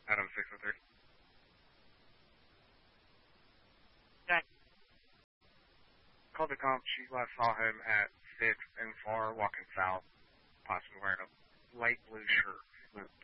Adam 603. Okay. Called the comp. She last saw him at 6 and 4 walking south, possibly wearing a light blue shirt with